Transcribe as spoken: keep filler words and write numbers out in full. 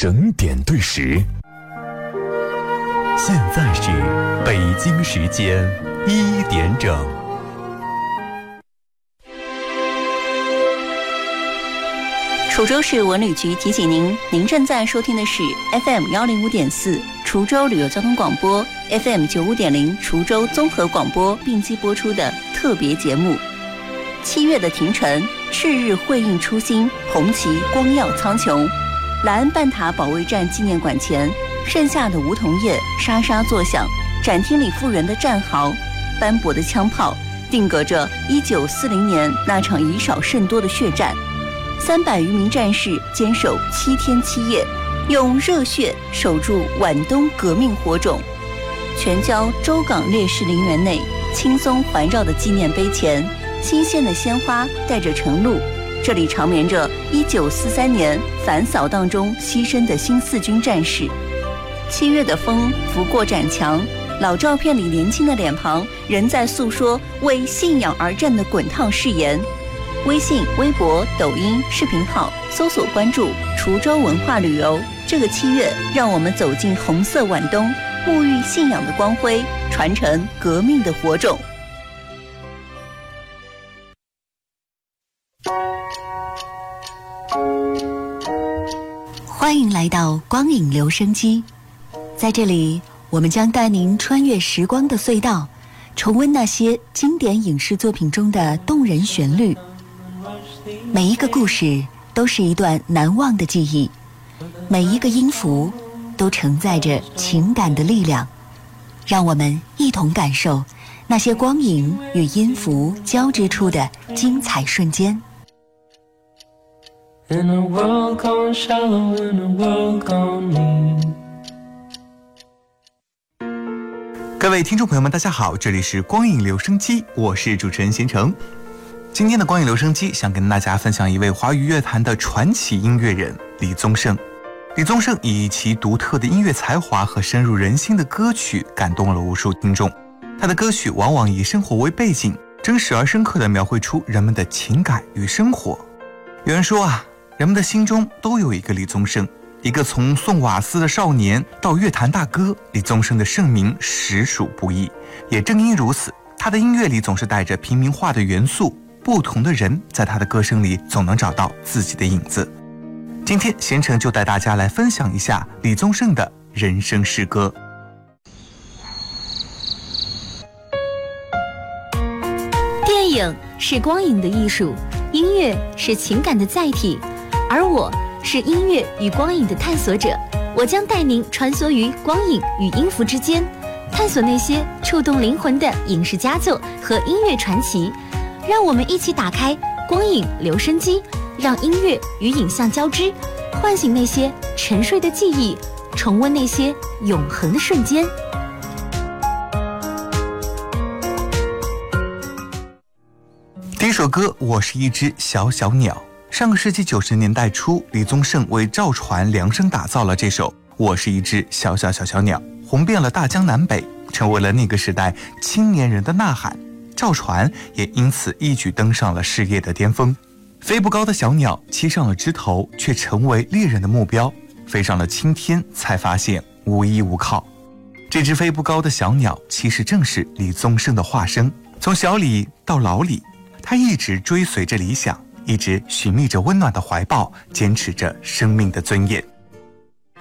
省点对时，现在是北京时间一点整。 滁州市文旅局提醒您，您正在收听的是 F M 一零五点四 滁州旅游交通广播 ，F M 九十五点零 滁州综合广播并机播出的特别节目。七月的庭城，赤日辉映初心，红旗光耀苍穹。莱恩半塔保卫战纪念馆前，盛夏的梧桐叶沙沙作响，展厅里复原的战壕，斑驳的枪炮，定格着一九四零年那场以少胜多的血战。三百余名战士坚守七天七夜，用热血守住皖东革命火种。全郊州港烈士陵园内，青松环绕的纪念碑前，新鲜的鲜花带着晨露。这里长眠着一九四三年反扫荡中牺牲的新四军战士。七月的风拂过展墙，老照片里年轻的脸庞仍在诉说为信仰而战的滚烫誓言。微信、微博、抖音视频号搜索关注滁州文化旅游。这个七月，让我们走进红色皖东，沐浴信仰的光辉，传承革命的火种。 欢迎来到光影留声机，在这里，我们将带您穿越时光的隧道，重温那些经典影视作品中的动人旋律。每一个故事都是一段难忘的记忆，每一个音符都承载着情感的力量。让我们一同感受那些光影与音符交织出的精彩瞬间。 In a world gone shallow, in a world gone mean。 各位听众朋友们大家好，这里是光影留声机，我是主持人贤成。今天的光影留声机想跟大家分享一位华语乐坛的传奇音乐人李宗盛。李宗盛以其独特的音乐才华和深入人心的歌曲感动了无数听众。他的歌曲往往以生活为背景，真实而深刻地描绘出人们的情感与生活。有人说啊，人们的心中都有一个李宗盛，一个从送瓦斯的少年到乐坛大哥，李宗盛的盛名实属不易。也正因如此，他的音乐里总是带着平民化的元素，不同的人在他的歌声里总能找到自己的影子。今天贤成就带大家来分享一下李宗盛的人生诗歌。 电影是光影的艺术，音乐是情感的载体，而我是音乐与光影的探索者。我将带您穿梭于光影与音符之间，探索那些触动灵魂的影视佳作和音乐传奇。让我们一起打开光影留声机，让音乐与影像交织，唤醒那些沉睡的记忆，重温那些永恒的瞬间。 第一首歌《我是一只小小鸟》。上个世纪九十年代初，李宗盛为赵传量身打造了这首《我是一只小小小小鸟》，红遍了大江南北，成为了那个时代青年人的呐喊。赵传也因此一举登上了事业的巅峰。飞不高的小鸟栖上了枝头，却成为猎人的目标。飞上了青天，才发现无依无靠。这只飞不高的小鸟，其实正是李宗盛的化身。从小李到老李，他一直追随着理想，一直寻觅着温暖的怀抱，坚持着生命的尊严。